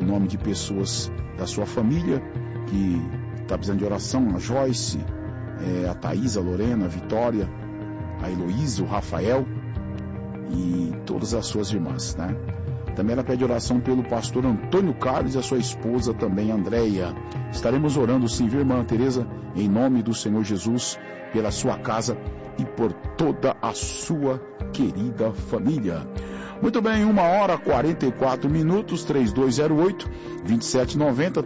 nome de pessoas da sua família que está precisando de oração, a Joyce, a Thaís, a Lorena, a Vitória, a Heloísa, o Rafael e todas as suas irmãs, né? Também ela pede oração pelo pastor Antônio Carlos e a sua esposa também, Andréia. Estaremos orando sim, viu, irmã Tereza, em nome do Senhor Jesus, pela sua casa e por toda a sua querida família. Muito bem, 1h44, 3208-2790,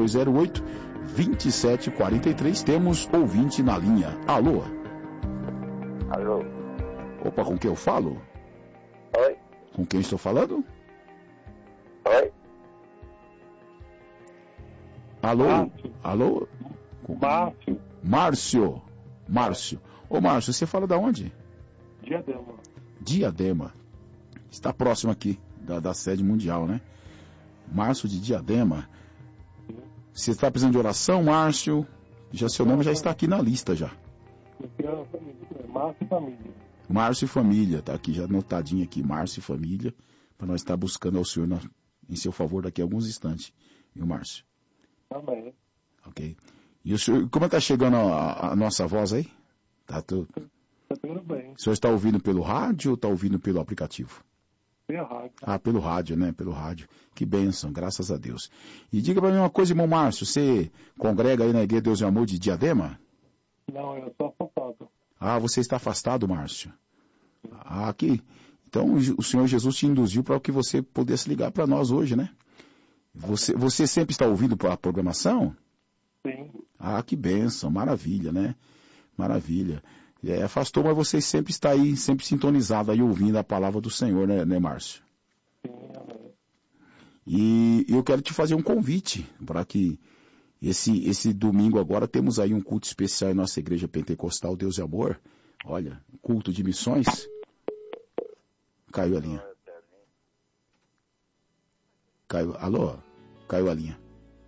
3208-2743. Temos ouvinte na linha. Alô? Alô? Opa, com quem eu falo? Oi? Com quem estou falando? Oi? Alô? Márcio. Alô? Márcio. Márcio. Márcio. Ô Márcio, você fala da onde? Diadema. Diadema. Está próximo aqui da sede mundial, né? Márcio de Diadema. Você está precisando de oração, Márcio? Já seu nome já está aqui na lista já. Márcio e família. Márcio e família, tá aqui já anotadinho aqui, Márcio e família, para nós estar buscando ao Senhor em seu favor daqui a alguns instantes. Viu, Márcio? Também. Ok. E o senhor, como é que está chegando a nossa voz aí? Tá tudo. Tá tudo bem. O senhor está ouvindo pelo rádio ou está ouvindo pelo aplicativo? Pela rádio. Ah, pelo rádio, né? Pelo rádio. Que bênção, graças a Deus. E diga para mim uma coisa, irmão Márcio, você congrega aí na Igreja Deus e Amor de Diadema? Não, eu sou afastado. Ah, você está afastado, Márcio? Ah, aqui. Então o Senhor Jesus te induziu para que você pudesse ligar para nós hoje, né? Você sempre está ouvindo a programação? Sim. Ah, que bênção, maravilha, né? Maravilha. Afastou, mas você sempre está aí, sempre sintonizado aí, ouvindo a palavra do Senhor, né Márcio? Sim, amém. E eu quero te fazer um convite para que esse domingo agora temos aí um culto especial em nossa igreja pentecostal Deus e Amor. Olha, culto de missões. Caiu a linha. Caiu, alô? Caiu a linha.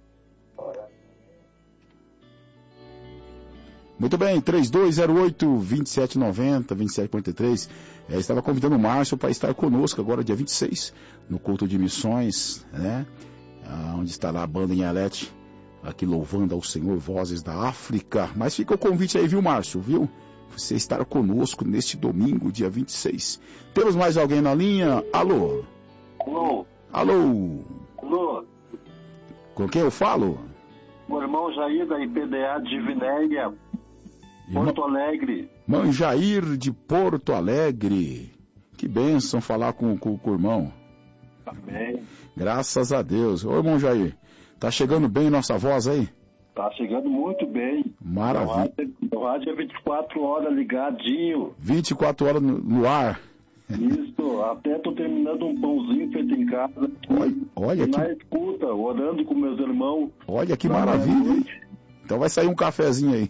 Muito bem, 3208-2790, 2743. Estava convidando o Márcio para estar conosco agora, dia 26, no culto de missões, né? Onde estará a banda em Alete, aqui louvando ao Senhor, Vozes da África. Mas fica o convite aí, viu, Márcio, viu? Você estar conosco neste domingo, dia 26. Temos mais alguém na linha? Alô? Alô? Alô? Alô? Com quem eu falo? Meu irmão Jair da IPDA de Vinéia, Porto Alegre. Manjair de Porto Alegre. Que bênção falar com o irmão. Amém. Graças a Deus. Ô, irmão Jair, tá chegando bem nossa voz aí? Tá chegando muito bem. Maravilha. O rádio é 24 horas ligadinho. 24 horas no ar. Isso, até tô terminando um pãozinho feito em casa. Olha que... Na escuta, orando com meus irmãos. Olha que maravilha. Então vai sair um cafezinho aí.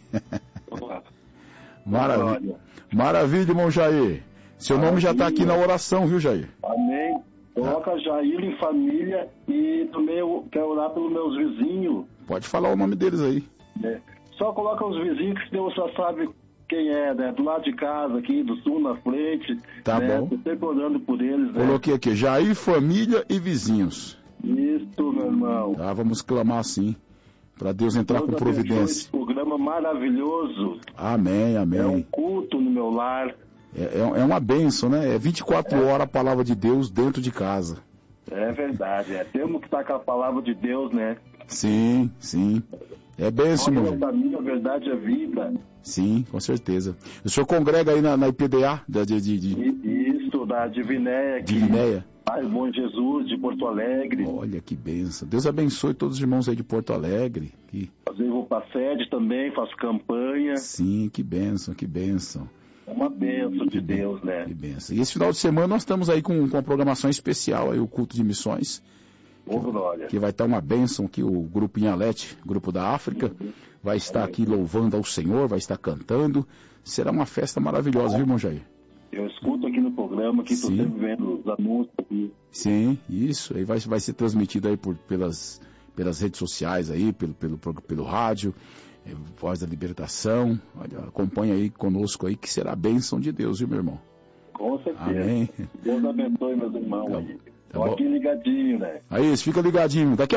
Maravilha. Maravilha, irmão Jair. Seu nome já está aqui na oração, viu, Jair? Amém. Coloca Jair em família e também eu quero orar pelos meus vizinhos. Pode falar o nome deles aí. Só coloca os vizinhos que Deus já sabe quem é, né? Do lado de casa aqui, do sul, na frente. Tá né? bom. Tô sempre orando por eles, né? Coloquei aqui, Jair, família e vizinhos. Isso, meu irmão. Tá, vamos clamar assim, para Deus entrar com providência. Esse programa maravilhoso. Amém, amém. É um culto no meu lar. É uma bênção, né? É 24 horas a palavra de Deus dentro de casa. É verdade, temos que estar com a palavra de Deus, né? Sim, sim. É bênção, meu irmão. O caminho, a verdade, a vida. Sim, com certeza. O senhor congrega aí na IPDA? Isso, da Divinéia. Divinéia. Pai Bom Jesus, de Porto Alegre. Olha que bênção. Deus abençoe todos os irmãos aí de Porto Alegre. Às vezes vou para a sede também, faço campanha. Sim, que bênção, que bênção. É uma bênção de Deus, né? Que bênção. E esse final de semana nós estamos aí com uma programação especial, aí, o culto de missões. Que vai estar uma bênção aqui, o grupo Inhalete, grupo da África, vai estar aqui louvando ao Senhor, vai estar cantando. Será uma festa maravilhosa, viu, irmão Jair? Eu escuto aqui no programa, que estou sempre vendo os anúncios aqui. Sim, isso. Aí vai ser transmitido aí pelas redes sociais aí, pelo rádio, Voz da Libertação. Olha, acompanha aí conosco aí, que será a bênção de Deus, viu, meu irmão? Com certeza. Amém. Deus abençoe meus irmãos aí. Tá Tô aqui ligadinho, né? Aí, fica ligadinho. Daqui